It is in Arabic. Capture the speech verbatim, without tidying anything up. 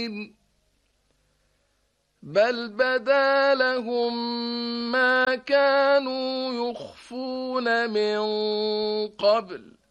مبين بل بدا لهم ما كانوا يخفون من قبل